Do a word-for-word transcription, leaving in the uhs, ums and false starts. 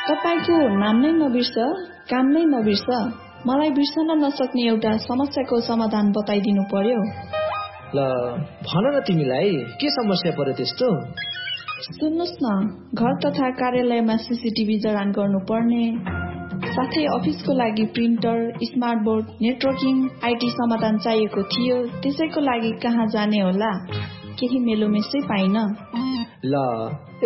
तपाईको नाम नै नबिर्स, काम नै नबिर्स। मलाई बिर्सन नसक्ने एउटा समस्याको समाधान बताइदिनु पर्यो। ल भन न तिमीलाई के समस्या पर्यो त्यस्तो? सुन्नुस् न, घर तथा कार्यालयमा सीसीटीभी जडान गर्नुपर्ने, साथै अफिसको लागि printer, smart board, networking, IT समाधान चाहिएको थियो। त्यसैको लागि कहाँ जाने होला? केही मेलोमेसै पाइन। ल